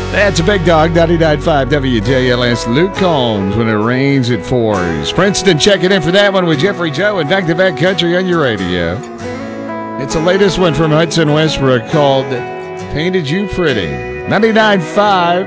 That's a big dog, 99.5 WJLS. Luke Combs when it rains it pours. Princeton checking in for that one with Jeffrey Joe and back-to-back country on your radio. It's the latest one from Hudson Westbrook called Painted You Pretty. 99.5